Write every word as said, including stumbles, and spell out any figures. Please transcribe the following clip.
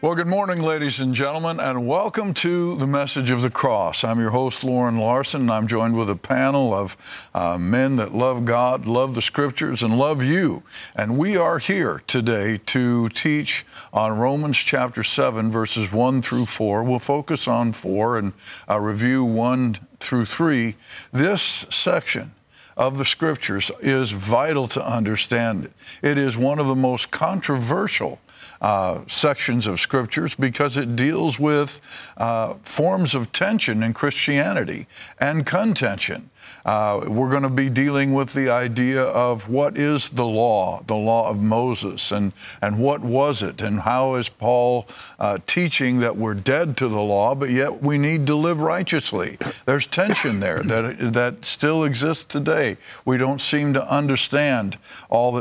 Well, good morning, ladies and gentlemen, and welcome to the Message of the Cross. I'm your host, Loren Larson, and I'm joined with a panel of uh, men that love God, love the Scriptures, and love you. And we are here today to teach on Romans chapter seven, verses one through four. We'll focus on four and uh, review one through three. This section of the Scriptures is vital to understand it. It is one of the most controversial Uh, sections of Scriptures because it deals with uh, forms of tension in Christianity and contention. Uh, we're going to be dealing with the idea of what is the law, the law of Moses, and, and what was it, and how is Paul uh, teaching that we're dead to the law, but yet we need to live righteously. There's tension there that, that still exists today. We don't seem to understand all that